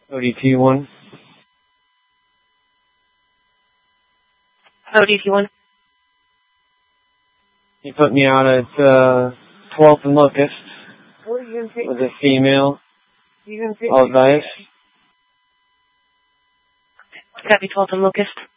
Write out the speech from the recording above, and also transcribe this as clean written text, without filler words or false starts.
ODT1. ODT1. You put me out at 12th and Locust with a female. All advice. Copy 12th and Locust.